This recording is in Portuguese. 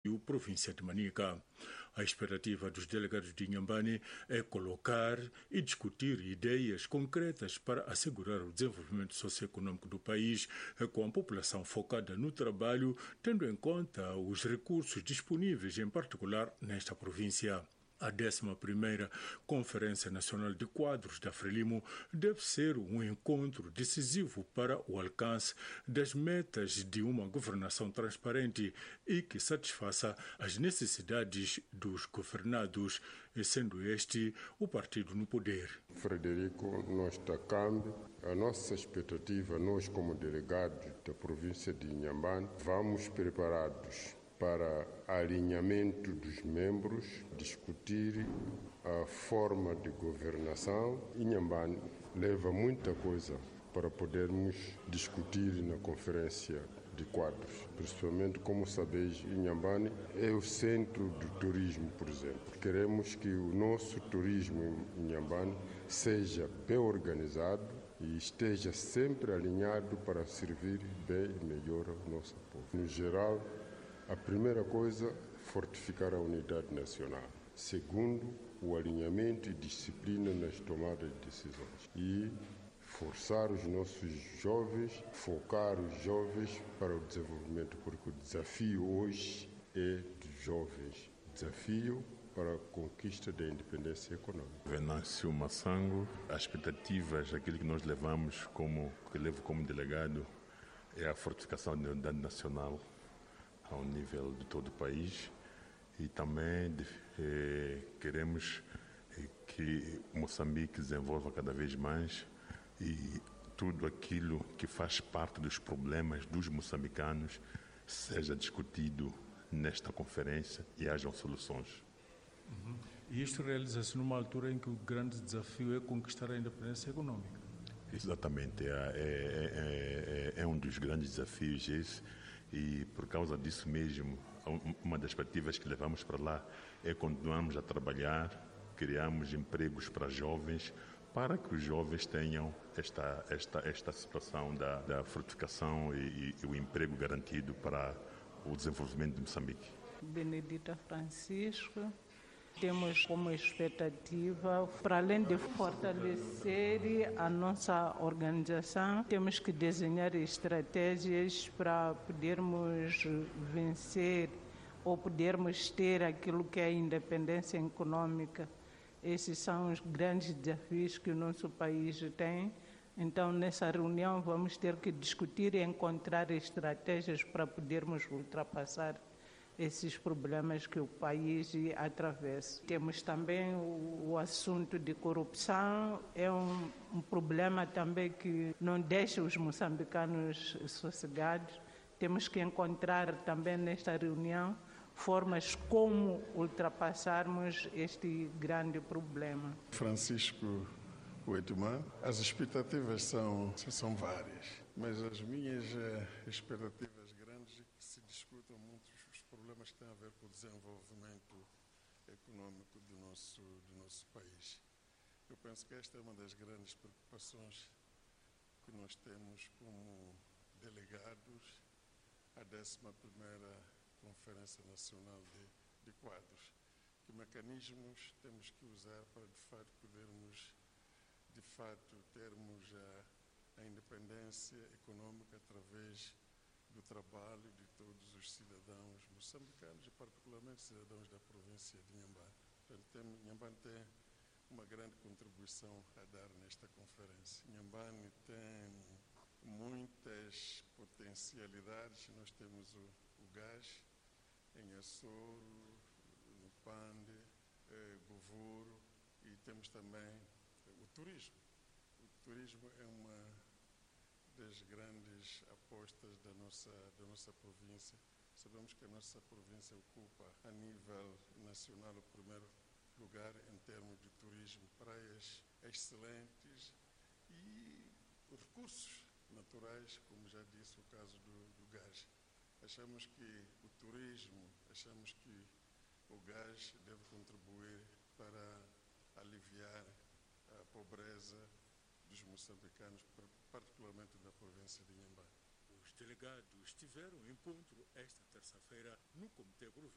província de Manica. A expectativa dos delegados de Inhambane é colocar e discutir ideias concretas para assegurar o desenvolvimento socioeconômico do país, com a população focada no trabalho, tendo em conta os recursos disponíveis, em particular nesta província. A 11ª Conferência Nacional de Quadros da Frelimo deve ser um encontro decisivo para o alcance das metas de uma governação transparente e que satisfaça as necessidades dos governados, sendo este o partido no poder. Frederico, nós da CAMB, a nossa expectativa, nós como delegados da província de Inhambane, vamos preparados para alinhamento dos membros, discutir a forma de governação. Inhambane leva muita coisa para podermos discutir na conferência de quadros. Principalmente, como sabeis, Inhambane é o centro do turismo, por exemplo. Queremos que o nosso turismo em Inhambane seja bem organizado e esteja sempre alinhado para servir bem e melhor ao nosso povo. No geral, a primeira coisa, fortificar a unidade nacional. Segundo, o alinhamento e disciplina nas tomadas de decisões. E forçar os nossos jovens, focar os jovens para o desenvolvimento, porque o desafio hoje é dos jovens. Desafio para a conquista da independência econômica. Venâncio Massango, as expectativas, aquilo que nós levamos que levo como delegado, é a fortificação da unidade nacional ao nível de todo o país e também queremos que Moçambique desenvolva cada vez mais e tudo aquilo que faz parte dos problemas dos moçambicanos seja discutido nesta conferência e hajam soluções. E isto realiza-se numa altura em que o grande desafio é conquistar a independência econômica. Exatamente, é um dos grandes desafios esse. E por causa disso mesmo, uma das expectativas que levamos para lá é continuarmos a trabalhar, criarmos empregos para jovens, para que os jovens tenham esta situação da frutificação e o emprego garantido para o desenvolvimento de Moçambique. Benedita Francisco. Temos como expectativa, para além de fortalecer a nossa organização, temos que desenhar estratégias para podermos vencer ou podermos ter aquilo que é a independência econômica. Esses são os grandes desafios que o nosso país tem. Então, nessa reunião, vamos ter que discutir e encontrar estratégias para podermos ultrapassar esses problemas que o país atravessa. Temos também o assunto de corrupção, é um problema também que não deixa os moçambicanos sossegados. Temos que encontrar também nesta reunião formas como ultrapassarmos este grande problema. Francisco Weidman, as expectativas são várias, mas as minhas expectativas grandes é que se discutam muito os problemas que têm a ver com o desenvolvimento econômico do nosso país. Eu penso que esta é uma das grandes preocupações que nós temos como delegados à 11ª Conferência Nacional de Quadros. Que mecanismos temos que usar para, de fato, podermos termos a independência econômica através do trabalho de todos os cidadãos moçambicanos e particularmente cidadãos da província de Inhambane. Portanto, Inhambane tem uma grande contribuição a dar nesta conferência. Inhambane tem muitas potencialidades. Nós temos o gás em Açoro, no Pande, Bovuro e temos também o turismo. O turismo é uma das grandes apostas da nossa província. Sabemos que a nossa província ocupa a nível nacional o primeiro lugar em termos de turismo, praias excelentes e recursos naturais, como já disse o caso do gás. Achamos que o turismo, achamos que o gás deve contribuir para aliviar a pobreza dos moçambicanos, particularmente da província de Inhambane. Os delegados tiveram encontro esta terça-feira no Comitê Provincial